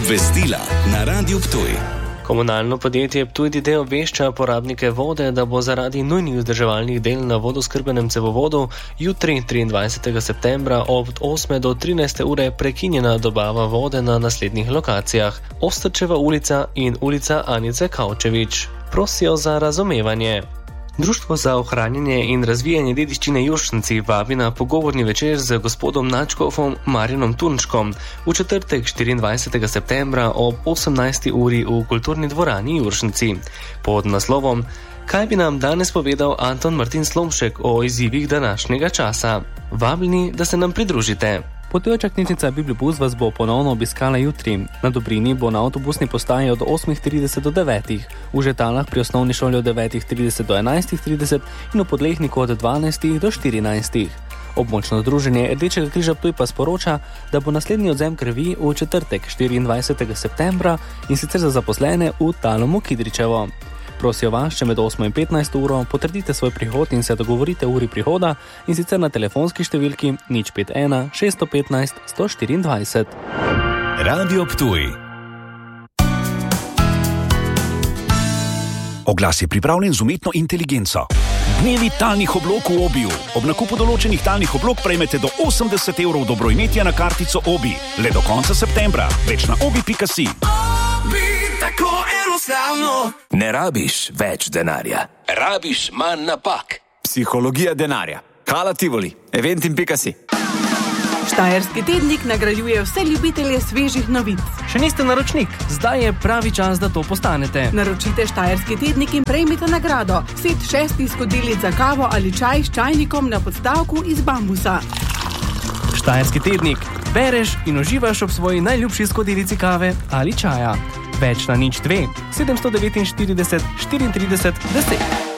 Obvestila na Radiu Ptuj. Komunalno podjetje Ptuj D obvešča porabnike vode, da bo zaradi nujnih vzdrževalnih del na vodoskrbenem cevovodu jutri 23. septembra od 8 do 13. ure prekinjena dobava vode na naslednjih lokacijah: Ostrčeva ulica in ulica Anice Kavčevič. Prosijo za razumevanje. Društvo za ohranjanje in razvijanje dediščine Juršenci vabi na pogovorni večer z gospodom nadškofom Marjanom Turnškom v četrtek 24. septembra ob 18. uri v kulturni dvorani Juršenci pod naslovom Kaj bi nam danes povedal Anton Martin Slomšek o izzivih današnjega časa? Vabljeni, da se nam pridružite. Potujoča knjižnica Bibliobus vas bo ponovno obiskala jutri. Na Dobrini bo na avtobusni postaji od 8.30 do 9. V Žetalah pri osnovni šoli od 9.30 do 11.30 in v Podlehniku od 12. do 14. Območno združenje Rdečega križa Ptuj pa sporoča, da bo naslednji odzem krvi v četrtek 24. septembra in sicer za zaposlene v Talomu Kidričevo. Prosijo vas, če med 8 in 15 uro potrdite svoj prihod in se dogovorite uri prihoda in sicer na telefonski številki 051 615 124. Radio Ptuj. Oglas je pripravljen z umetno inteligenco. Dnevi talnih oblog v Obiju. Ob nakupu določenih talnih oblog prejmete do 80 evrov dobroimetja na kartico Obi. Le do konca septembra. Več na obi.si. Ne rabiš več denarja. Rabiš manj napak. Psihologija denarja. Hala Tivoli. Eventim.si. Štajerski tednik nagrajuje vse ljubitelje svežih novic. Še niste naročnik? Zdaj je pravi čas, da to postanete. Naročite Štajerski tednik in prejmite nagrado. Set 6 skodelic za kavo ali čaj s čajnikom na podstavku iz bambusa. Štajerski tednik. Bereš in uživaš ob svoji najljubši skodelici kave ali čaja. Več na 02 749 34 10.